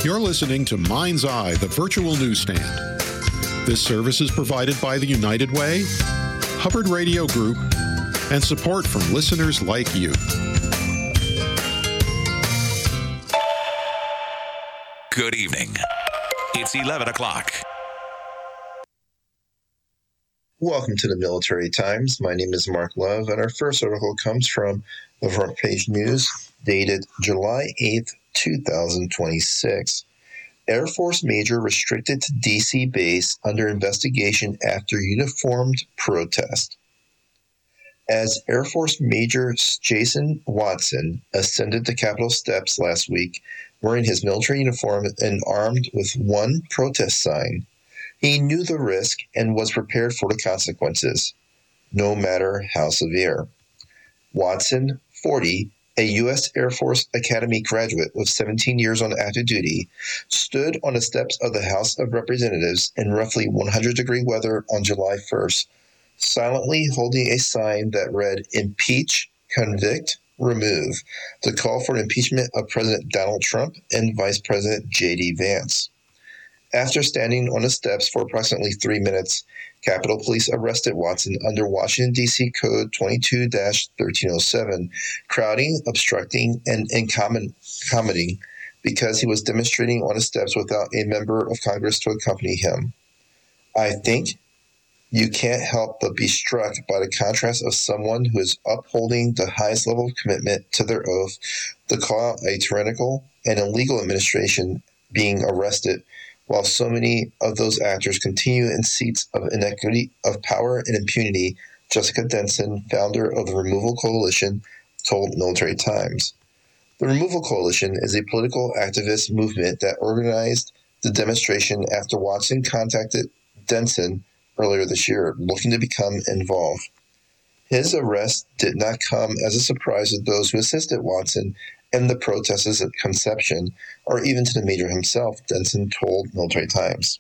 You're listening to Mind's Eye, the virtual newsstand. This service is provided by the United Way, Hubbard Radio Group, and support from listeners like you. Good evening. It's 11 o'clock. Welcome to the Military Times. My name is Mark Love, and our first article comes from the Front Page News, dated July 8th, 2026. Air Force Major restricted to D.C. base under investigation after uniformed protest. As Air Force Major Jason Watson ascended the Capitol steps last week, wearing his military uniform and armed with one protest sign, he knew the risk and was prepared for the consequences, no matter how severe. Watson, 40, a U.S. Air Force Academy graduate with 17 years on active duty, stood on the steps of the House of Representatives in roughly 100-degree weather on July 1st, silently holding a sign that read, "Impeach, Convict, Remove," the call for impeachment of President Donald Trump and Vice President J.D. Vance. After standing on the steps for approximately 3 minutes, Capitol Police arrested Watson under Washington, D.C. Code 22-1307, crowding, obstructing, and incommoding because he was demonstrating on the steps without a member of Congress to accompany him. I think you can't help but be struck by the contrast of someone who is upholding the highest level of commitment to their oath to call out a tyrannical and illegal administration being arrested, while so many of those actors continue in seats of inequity, of power and impunity. Jessica Denson, founder of the Removal Coalition, told Military Times. The Removal Coalition is a political activist movement that organized the demonstration after Watson contacted Denson earlier this year, looking to become involved. His arrest did not come as a surprise to those who assisted Watson and the protesters at conception, or even to the Major himself, Denson told Military Times.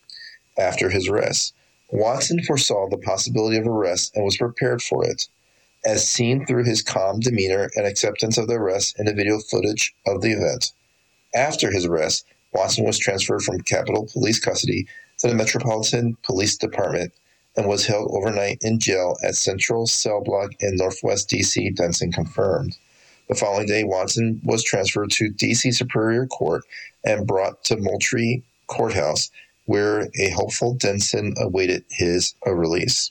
After his arrest, Watson foresaw the possibility of arrest and was prepared for it, as seen through his calm demeanor and acceptance of the arrest in the video footage of the event. After his arrest, Watson was transferred from Capitol Police custody to the Metropolitan Police Department and was held overnight in jail at Central Cell Block in Northwest D.C., Denson confirmed. The following day, Watson was transferred to D.C. Superior Court and brought to Moultrie Courthouse, where a hopeful Denson awaited his release.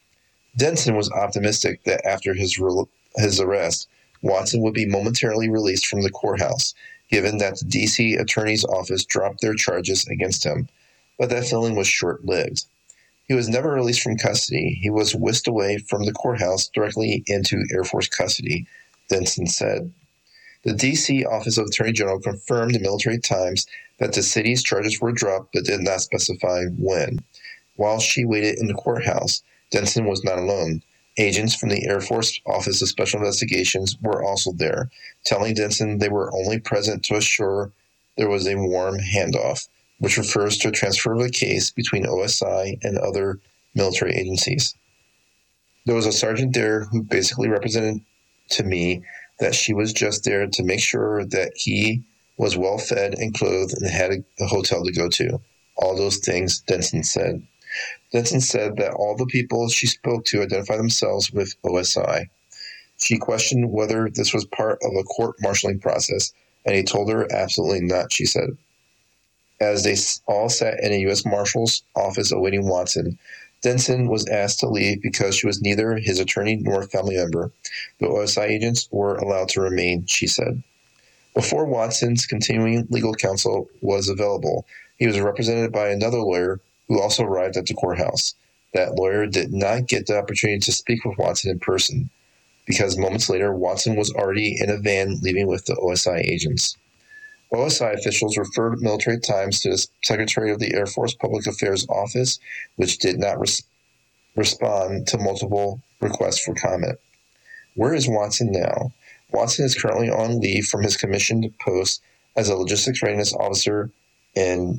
Denson was optimistic that after his arrest, Watson would be momentarily released from the courthouse, given that the D.C. Attorney's Office dropped their charges against him. But that feeling was short-lived. He was never released from custody. He was whisked away from the courthouse directly into Air Force custody, Denson said. The D.C. Office of Attorney General confirmed to Military Times that the city's charges were dropped but did not specify when. While she waited in the courthouse, Denson was not alone. Agents from the Air Force Office of Special Investigations were also there, telling Denson they were only present to assure there was a warm handoff, which refers to a transfer of a case between OSI and other military agencies. There was a sergeant there who basically represented to me that she was just there to make sure that he was well fed and clothed and had a hotel to go to. All those things, Denson said. Denson said that all the people she spoke to identified themselves with OSI. She questioned whether this was part of a court-martialing process, and he told her absolutely not, she said. As they all sat in a U.S. Marshal's office awaiting Watson, Denson was asked to leave because she was neither his attorney nor a family member. The OSI agents were allowed to remain, she said. Before Watson's continuing legal counsel was available, he was represented by another lawyer who also arrived at the courthouse. That lawyer did not get the opportunity to speak with Watson in person, because moments later, Watson was already in a van leaving with the OSI agents. OSI officials referred Military Times to the Secretary of the Air Force Public Affairs Office, which did not respond to multiple requests for comment. Where is Watson now? Watson is currently on leave from his commissioned post as a logistics readiness officer in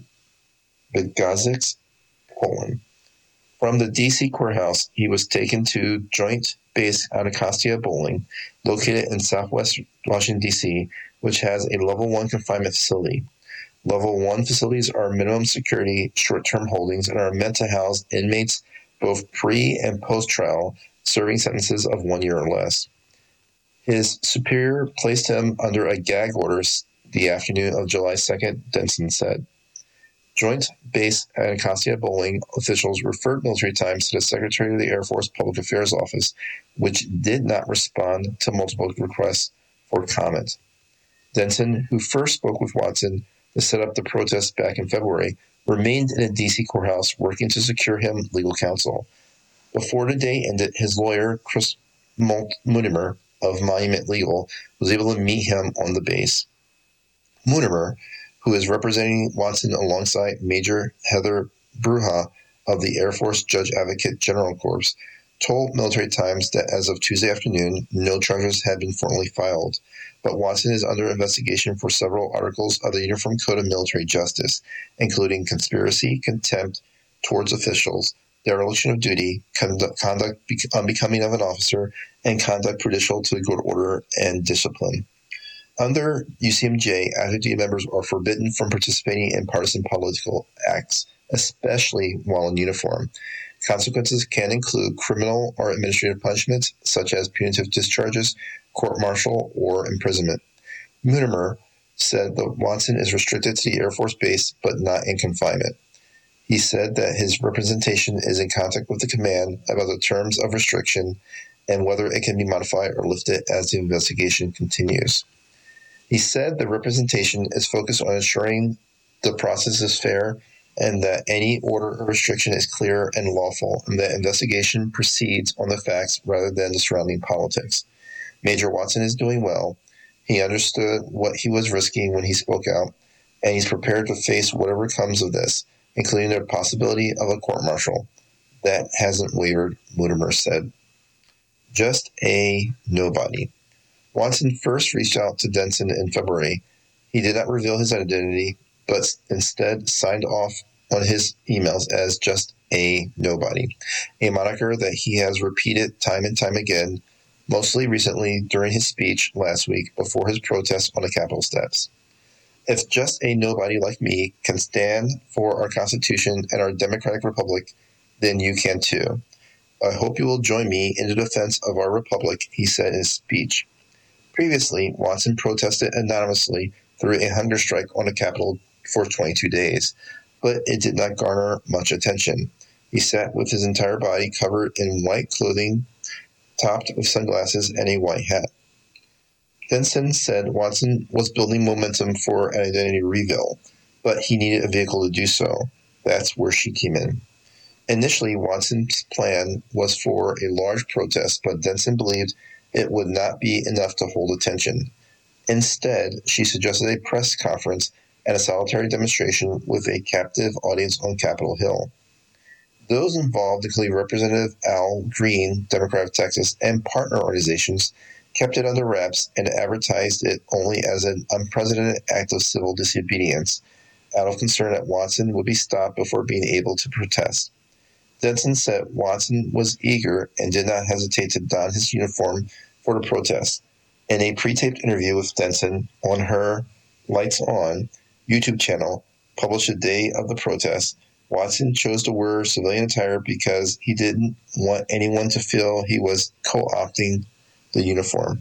Bydgoszcz, Poland. From the D.C. courthouse, he was taken to Joint Base Anacostia Bowling, located in southwest Washington, D.C., which has a level 1 confinement facility. Level 1 facilities are minimum security short-term holdings and are meant to house inmates both pre- and post-trial serving sentences of 1 year or less. His superior placed him under a gag order the afternoon of July 2nd, Denson said. Joint Base Anacostia Bolling officials referred Military Times to the Secretary of the Air Force Public Affairs Office, which did not respond to multiple requests for comment. Denson, who first spoke with Watson to set up the protest back in February, remained in a D.C. courthouse working to secure him legal counsel. Before the day ended, his lawyer, Chris Munimer of Monument Legal, was able to meet him on the base. Munimer, who is representing Watson alongside Major Heather Bruja of the Air Force Judge Advocate General Corps, told Military Times that as of Tuesday afternoon, no charges had been formally filed, but Watson is under investigation for several articles of the Uniform Code of Military Justice, including conspiracy, contempt towards officials, dereliction of duty, conduct unbecoming of an officer, and conduct prejudicial to good order and discipline. Under UCMJ, active duty members are forbidden from participating in partisan political acts, especially while in uniform. Consequences can include criminal or administrative punishments, such as punitive discharges, court-martial, or imprisonment. Munimer said that Watson is restricted to the Air Force Base, but not in confinement. He said that his representation is in contact with the command about the terms of restriction and whether it can be modified or lifted as the investigation continues. He said the representation is focused on ensuring the process is fair and that any order or restriction is clear and lawful, and that investigation proceeds on the facts rather than the surrounding politics. Major Watson is doing well. He understood what he was risking when he spoke out, and he's prepared to face whatever comes of this, including the possibility of a court-martial. That hasn't wavered, Munimer said. Just a nobody. Watson first reached out to Denson in February. He did not reveal his identity, but instead signed off on his emails as just a nobody, a moniker that he has repeated time and time again, mostly recently during his speech last week before his protest on the Capitol steps. If just a nobody like me can stand for our Constitution and our democratic republic, then you can too. I hope you will join me in the defense of our republic, he said in his speech. Previously, Watson protested anonymously through a hunger strike on the Capitol for 22 days, but it did not garner much attention. He sat with his entire body covered in white clothing, topped with sunglasses and a white hat. Denson said Watson was building momentum for an identity reveal, but he needed a vehicle to do so. That's where she came in. Initially, Watson's plan was for a large protest, but Denson believed it would not be enough to hold attention. Instead, she suggested a press conference and a solitary demonstration with a captive audience on Capitol Hill. Those involved, including Representative Al Green, Democrat of Texas, and partner organizations, kept it under wraps and advertised it only as an unprecedented act of civil disobedience, out of concern that Watson would be stopped before being able to protest. Denson said Watson was eager and did not hesitate to don his uniform for the protest. In a pre-taped interview with Denson on her Lights On YouTube channel, published the day of the protest, Watson chose to wear civilian attire because he didn't want anyone to feel he was co-opting the uniform.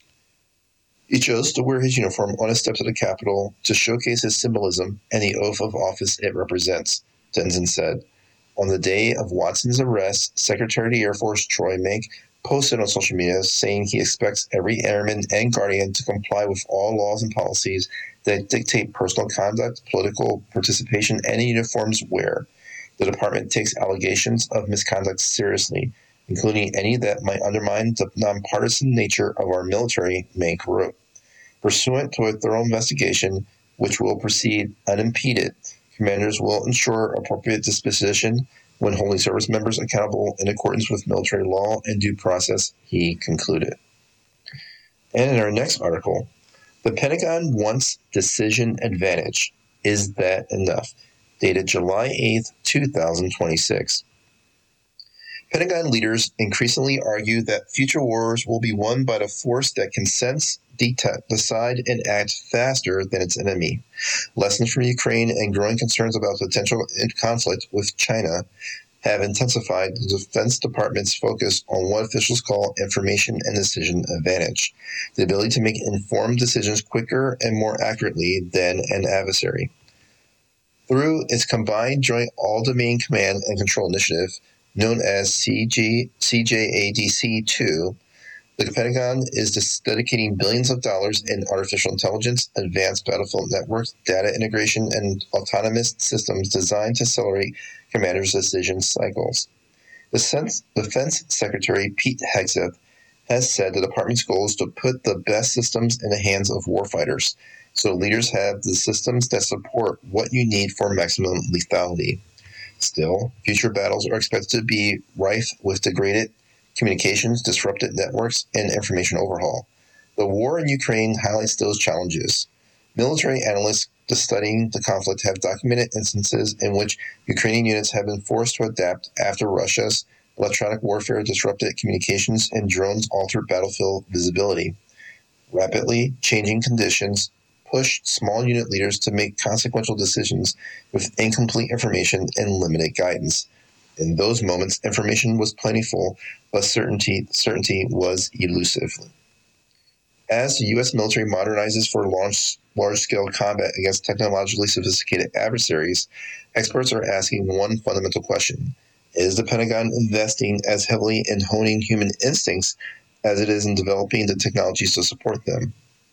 He chose to wear his uniform on his steps of the Capitol to showcase his symbolism and the oath of office it represents, Denson said. On the day of Watson's arrest, Secretary of the Air Force Troy Menck posted on social media saying he expects every airman and guardian to comply with all laws and policies that dictate personal conduct, political participation, and uniforms wear. The department takes allegations of misconduct seriously, including any that might undermine the nonpartisan nature of our military, Menck wrote. Pursuant to a thorough investigation, which will proceed unimpeded, commanders will ensure appropriate disposition when holding service members accountable in accordance with military law and due process, he concluded. And in our next article, the Pentagon wants decision advantage. Is that enough? Dated July 8th, 2026. Pentagon leaders increasingly argue that future wars will be won by the force that can sense, detect, decide, and act faster than its enemy. Lessons from Ukraine and growing concerns about potential conflict with China have intensified the Defense Department's focus on what officials call information and decision advantage, the ability to make informed decisions quicker and more accurately than an adversary. Through its combined Joint All-Domain Command and Control Initiative, known as CJADC-2, the Pentagon is dedicating billions of dollars in artificial intelligence, advanced battlefield networks, data integration, and autonomous systems designed to accelerate commanders' decision cycles. The Defense Secretary Pete Hegseth has said the department's goal is to put the best systems in the hands of warfighters, so leaders have the systems that support what you need for maximum lethality. Still, future battles are expected to be rife with degraded communications, disrupted networks, and information overhaul. The war in Ukraine highlights those challenges. Military analysts studying the conflict have documented instances in which Ukrainian units have been forced to adapt after Russia's electronic warfare disrupted communications and drones altered battlefield visibility. Rapidly changing conditions pushed small unit leaders to make consequential decisions with incomplete information and limited guidance. In those moments, information was plentiful, but certainty was elusive. As the U.S. military modernizes for large-scale combat against technologically sophisticated adversaries, experts are asking one fundamental question. Is the Pentagon investing as heavily in honing human instincts as it is in developing the technologies to support them?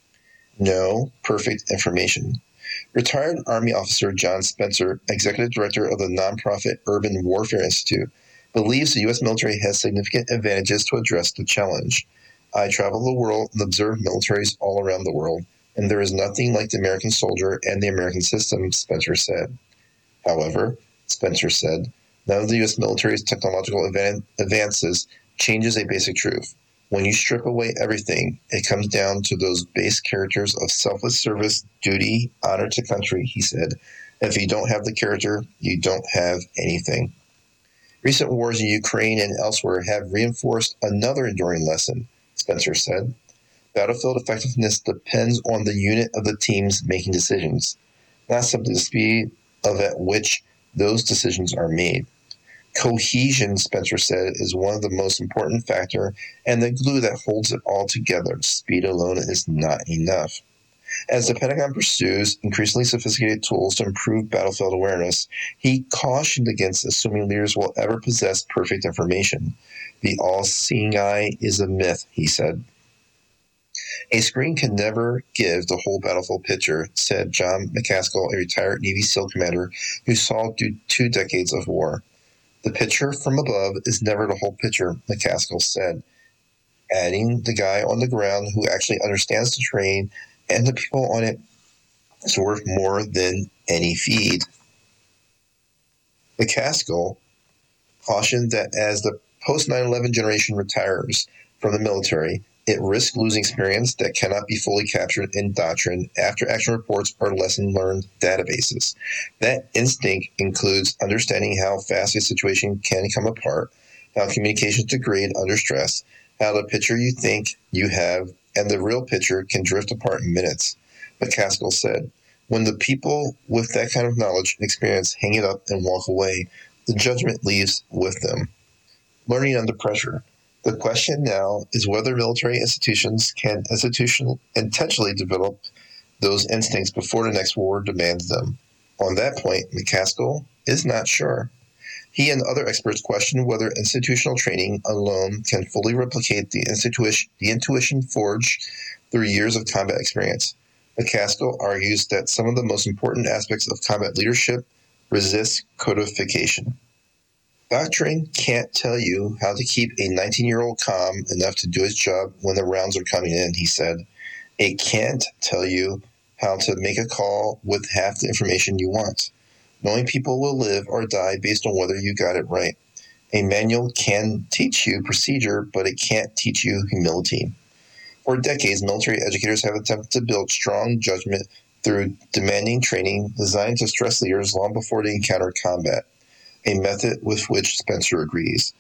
No perfect information. Retired Army officer John Spencer, executive director of the nonprofit Urban Warfare Institute, believes the U.S. military has significant advantages to address the challenge. I travel the world and observe militaries all around the world, and there is nothing like the American soldier and the American system, Spencer said. However, Spencer said, none of the U.S. military's technological advances changes a basic truth. When you strip away everything, it comes down to those base characters of selfless service, duty, honor to country, he said. If you don't have the character, you don't have anything. Recent wars in Ukraine and elsewhere have reinforced another enduring lesson, Spencer said. Battlefield effectiveness depends on the unit of the teams making decisions, not simply the speed at which those decisions are made. Cohesion, Spencer said, is one of the most important factors and the glue that holds it all together. Speed alone is not enough. As the Pentagon pursues increasingly sophisticated tools to improve battlefield awareness, he cautioned against assuming leaders will ever possess perfect information. The all-seeing eye is a myth, he said. A screen can never give the whole battlefield picture, said John McCaskill, a retired Navy SEAL commander who saw 2 decades of war. The picture from above is never the whole picture, McCaskill said, adding the guy on the ground who actually understands the terrain and the people on it is worth more than any feed. McCaskill cautioned that as the post-9/11 generation retires from the military, it risks losing experience that cannot be fully captured in doctrine, after-action reports, or lesson-learned databases. That instinct includes understanding how fast a situation can come apart, how communications degrade under stress, how the picture you think you have and the real picture can drift apart in minutes. McCaskill said, when the people with that kind of knowledge and experience hang it up and walk away, the judgment leaves with them. Learning under pressure. The question now is whether military institutions can intentionally develop those instincts before the next war demands them. On that point, McCaskill is not sure. He and other experts question whether institutional training alone can fully replicate the intuition forged through years of combat experience. McCaskill argues that some of the most important aspects of combat leadership resist codification. Doctrine can't tell you how to keep a 19-year-old calm enough to do his job when the rounds are coming in, he said. It can't tell you how to make a call with half the information you want. Knowing people will live or die based on whether you got it right. A manual can teach you procedure, but it can't teach you humility. For decades, military educators have attempted to build strong judgment through demanding training designed to stress leaders long before they encounter combat, a method with which Spencer agrees.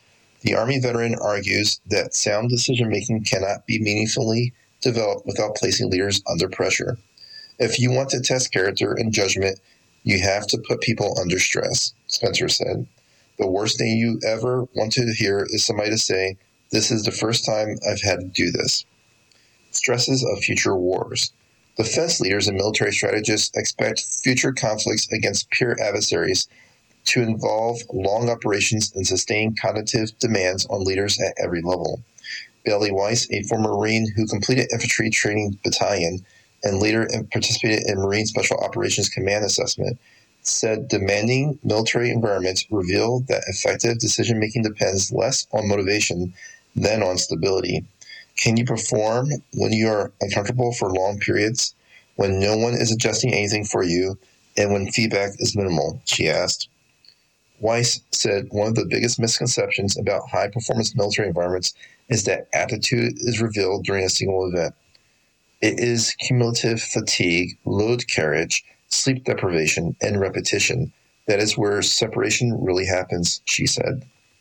The Army veteran argues that sound decision-making cannot be meaningfully developed without placing leaders under pressure. If you want to test character and judgment, you have to put people under stress, Spencer said. The worst thing you ever want to hear is somebody to say, "This is the first time I've had to do this." Stresses of future wars. Defense leaders and military strategists expect future conflicts against peer adversaries to involve long operations and sustained cognitive demands on leaders at every level. Bailey Weiss, a former Marine who completed infantry training battalion and later participated in Marine Special Operations Command Assessment, said demanding military environments reveal that effective decision-making depends less on motivation than on stability. Can you perform when you are uncomfortable for long periods, when no one is adjusting anything for you, and when feedback is minimal? She asked. Weiss said one of the biggest misconceptions about high-performance military environments is that aptitude is revealed during a single event. It is cumulative fatigue, load carriage, sleep deprivation, and repetition. That is where separation really happens, she said.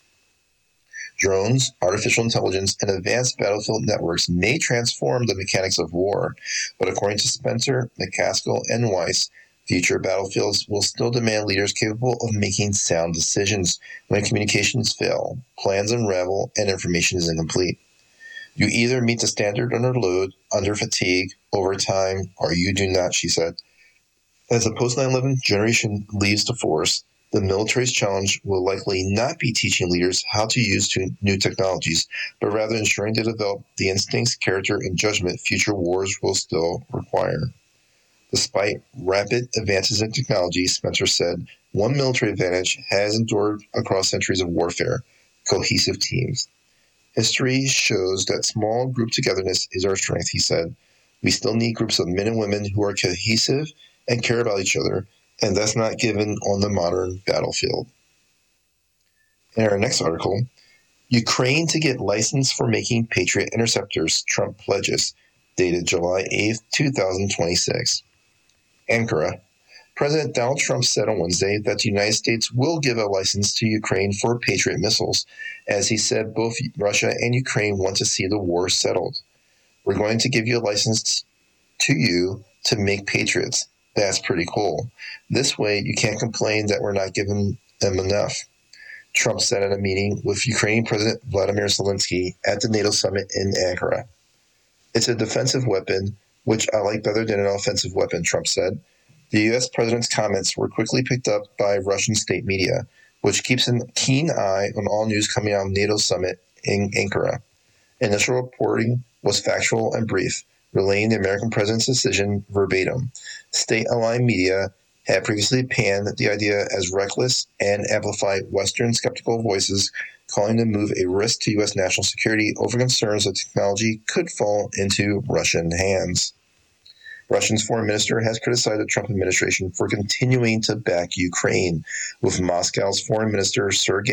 Drones, artificial intelligence, and advanced battlefield networks may transform the mechanics of war, but according to Spencer, McCaskill, and Weiss, future battlefields will still demand leaders capable of making sound decisions when communications fail, plans unravel, and information is incomplete. You either meet the standard under load, under fatigue, over time, or you do not, she said. As the post-9/11 generation leaves the force, the military's challenge will likely not be teaching leaders how to use new technologies, but rather ensuring they develop the instincts, character, and judgment future wars will still require. Despite rapid advances in technology, Spencer said, one military advantage has endured across centuries of warfare: cohesive teams. History shows that small group togetherness is our strength, he said. We still need groups of men and women who are cohesive and care about each other, and that's not given on the modern battlefield. In our next article, Ukraine to get license for making Patriot interceptors, Trump pledges, dated July 8, 2026. Ankara. President Donald Trump said on Wednesday that the United States will give a license to Ukraine for Patriot missiles, as he said both Russia and Ukraine want to see the war settled. We're going to give you a license to you to make Patriots. That's pretty cool. This way, you can't complain that we're not giving them enough, Trump said at a meeting with Ukrainian President Vladimir Zelensky at the NATO summit in Ankara. It's a defensive weapon, which I like better than an offensive weapon, Trump said. The U.S. president's comments were quickly picked up by Russian state media, which keeps a keen eye on all news coming out of NATO summit in Ankara. Initial reporting was factual and brief, relaying the American president's decision verbatim. State-aligned media had previously panned the idea as reckless and amplified Western skeptical voices, calling the move a risk to U.S. national security over concerns that technology could fall into Russian hands. Russia's foreign minister has criticized the Trump administration for continuing to back Ukraine, with Moscow's foreign minister Sergei